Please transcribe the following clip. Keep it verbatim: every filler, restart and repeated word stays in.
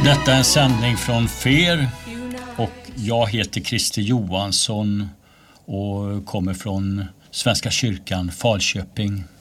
Detta är en sändning från Fer och jag heter Christer Johansson och kommer från Svenska kyrkan Falköping.